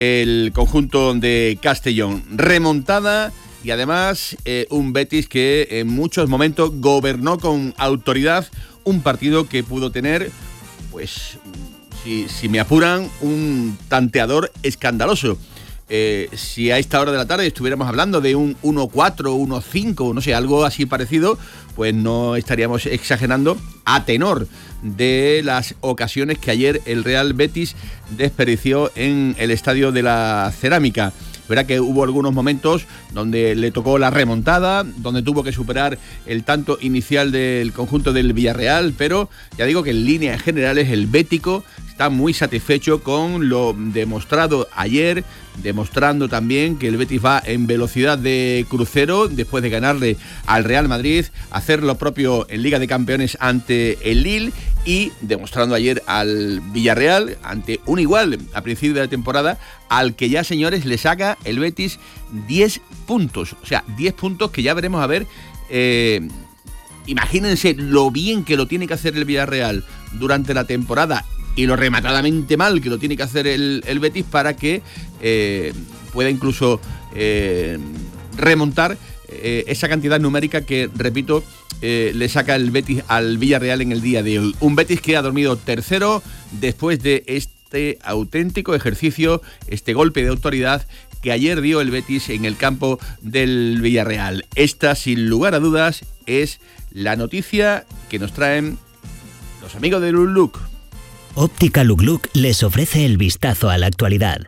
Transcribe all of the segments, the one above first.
el conjunto de Castellón. Remontada y además un Betis que en muchos momentos gobernó con autoridad un partido que pudo tener, pues, si me apuran, un tanteador escandaloso. Si a esta hora de la tarde estuviéramos hablando de un 1-4, 1-5, no sé, algo así parecido, pues no estaríamos exagerando a tenor de las ocasiones que ayer el Real Betis desperdició en el Estadio de la Cerámica. Verá que hubo algunos momentos donde le tocó la remontada, donde tuvo que superar el tanto inicial del conjunto del Villarreal, pero ya digo que en líneas generales el bético está muy satisfecho con lo demostrado ayer, demostrando también que el Betis va en velocidad de crucero después de ganarle al Real Madrid, hacer lo propio en Liga de Campeones ante el Lille y demostrando ayer al Villarreal ante un igual a principio de la temporada, al que ya, señores, le saca el Betis 10 puntos. O sea, 10 puntos que ya veremos a ver. Imagínense lo bien que lo tiene que hacer el Villarreal durante la temporada y lo rematadamente mal que lo tiene que hacer el Betis para que pueda incluso remontar esa cantidad numérica que, repito, le saca el Betis al Villarreal en el día de hoy. Un Betis que ha dormido tercero después de este auténtico ejercicio, este golpe de autoridad que ayer dio el Betis en el campo del Villarreal. Esta, sin lugar a dudas, es la noticia que nos traen los amigos de Luk. Óptica Luk les ofrece el vistazo a la actualidad.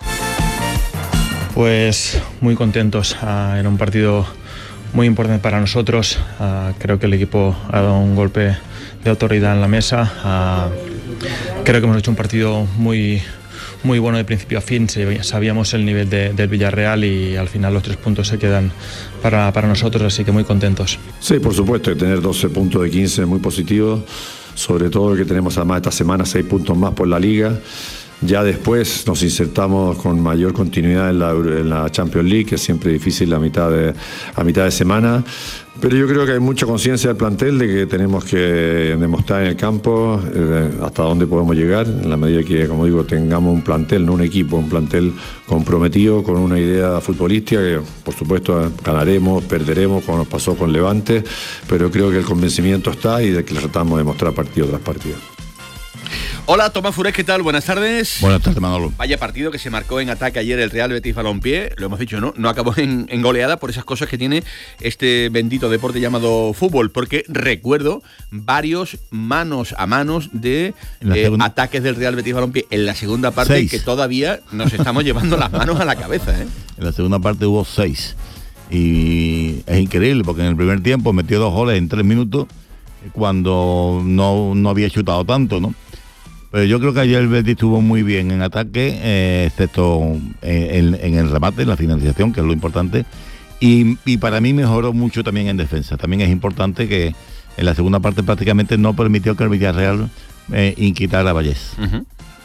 Pues muy contentos. Era un partido muy importante para nosotros. Creo que el equipo ha dado un golpe de autoridad en la mesa. Creo que hemos hecho un partido muy bueno de principio a fin. Sabíamos el nivel del Villarreal y al final los 3 puntos se quedan para nosotros, así que muy contentos. Sí, por supuesto, tener 12 puntos de 15 es muy positivo, sobre todo que tenemos además esta semana 6 puntos más por la Liga. Ya después nos insertamos con mayor continuidad en la Champions League, que es siempre difícil a mitad de semana. Pero yo creo que hay mucha conciencia del plantel de que tenemos que demostrar en el campo hasta dónde podemos llegar, en la medida que, como digo, tengamos un plantel, no un equipo, un plantel comprometido con una idea futbolística que, por supuesto, ganaremos, perderemos, como nos pasó con Levante, pero creo que el convencimiento está y de que le tratamos de mostrar partido tras partido. Hola, Tomás Furés, ¿qué tal? Buenas tardes. Buenas tardes, Manolo. Vaya partido que se marcó en ataque ayer el Real Betis Balompié, lo hemos dicho, no acabó en goleada por esas cosas que tiene este bendito deporte llamado fútbol, porque recuerdo varios manos a manos de ataques del Real Betis Balompié en la segunda parte. 6. Que todavía nos estamos llevando las manos a la cabeza, ¿eh? En la segunda parte hubo 6 y es increíble porque en el primer tiempo metió 2 goles en 3 minutos cuando no había chutado tanto, ¿no? Pero yo creo que ayer el Betis estuvo muy bien en ataque, excepto en el remate, en la finalización, que es lo importante. Y para mí mejoró mucho también en defensa. También es importante que en la segunda parte prácticamente no permitió que el Villarreal inquietara a Vallés. Uh-huh.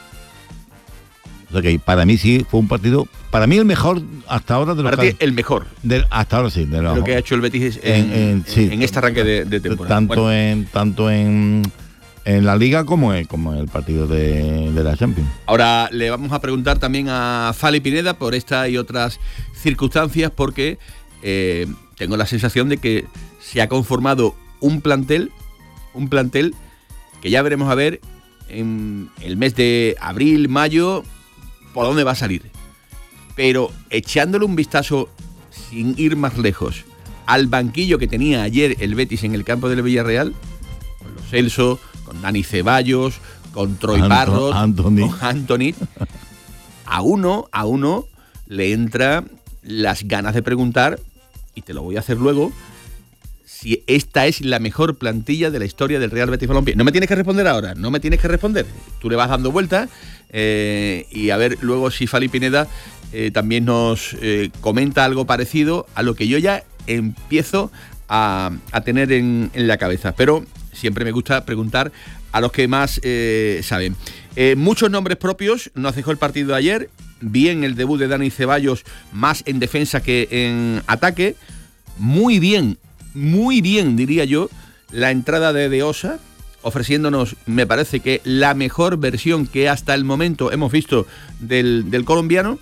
O sea que para mí sí fue un partido, para mí el mejor hasta ahora de los. Para ti el mejor. Hasta ahora sí. De lo que ha hecho el Betis en este arranque de temporada. Tanto en la Liga como en el partido de la Champions. Ahora le vamos a preguntar también a Fali Pineda por esta y otras circunstancias, porque tengo la sensación de que se ha conformado un plantel que ya veremos a ver en el mes de abril, mayo, por dónde va a salir. Pero echándole un vistazo, sin ir más lejos, al banquillo que tenía ayer el Betis en el campo del Villarreal, con Lo Celso, con Dani Ceballos, con Troy Parrott, con Anthony, a uno le entra las ganas de preguntar, y te lo voy a hacer luego, si esta es la mejor plantilla de la historia del Real Betis Balompié. No me tienes que responder ahora, no me tienes que responder. Tú le vas dando vueltas y a ver luego si Fali Pineda también nos comenta algo parecido a lo que yo ya empiezo a tener en la cabeza. Pero siempre me gusta preguntar a los que más saben. Muchos nombres propios nos dejó el partido de ayer. Bien el debut de Dani Ceballos, más en defensa que en ataque. Muy bien, diría yo, la entrada de De Osa, ofreciéndonos, me parece que la mejor versión que hasta el momento hemos visto del colombiano.